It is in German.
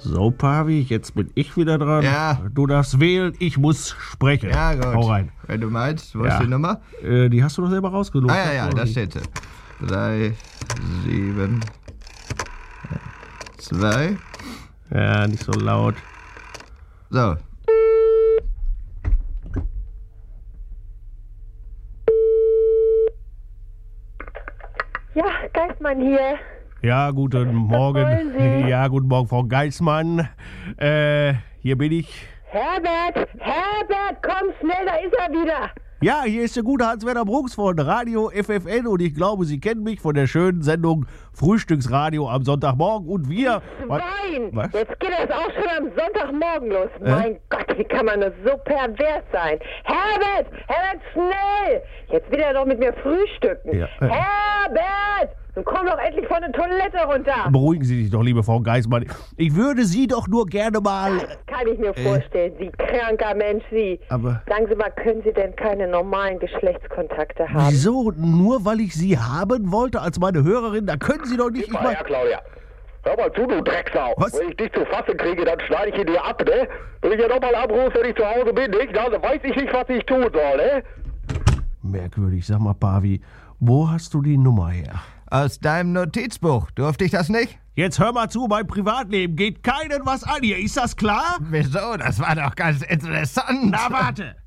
So, Pavi, jetzt bin ich wieder dran. Ja. Du darfst wählen, ich muss sprechen. Ja, gut. Hau rein. Wenn du meinst, wo ist Ja. die Nummer? Die hast du doch selber rausgesucht. Ja, da steht sie. 3, 7, 2. Ja, nicht so laut. So. Ja, Geistmann hier. Ja, guten Morgen. wollen Sie? Ja, guten Morgen, Frau Geismann. Hier bin ich. Herbert, komm schnell, da ist er wieder. Ja, hier ist der gute Hans-Werner Brooks von Radio FFN und ich glaube, Sie kennen mich von der schönen Sendung Frühstücksradio am Sonntagmorgen und wir... Schwein! Was? Jetzt geht das auch schon am Sonntagmorgen los. Mein Gott, wie kann man nur so pervers sein? Herbert, schnell! Jetzt will er doch mit mir frühstücken. Ja. Herbert! Nun komm doch endlich von der Toilette runter. Beruhigen Sie sich doch, liebe Frau Geismann. Ich würde Sie doch nur gerne mal... Kann ich mir vorstellen, Sie kranker Mensch, Sie. Aber- Sagen Sie mal, können Sie denn keine normalen Geschlechtskontakte haben? Wieso? Nur weil ich Sie haben wollte als meine Hörerin, da können Sie doch nicht... Ich Mal mein, her, Claudia. Hör mal zu, du Drecksau. Was? Wenn ich dich zu fassen kriege, dann schneide ich ihn dir ab, ne? Wenn ich ja nochmal anrufe, wenn ich zu Hause bin, nicht? Also weiß ich nicht, was ich tun soll, ne? merkwürdig. Sag mal, Pavi, wo hast du die Nummer her? Aus deinem Notizbuch. Durfte ich das nicht? Jetzt hör mal zu, mein Privatleben geht keinen was an hier. Ist das klar? Wieso? Das war doch ganz interessant. Na, warte.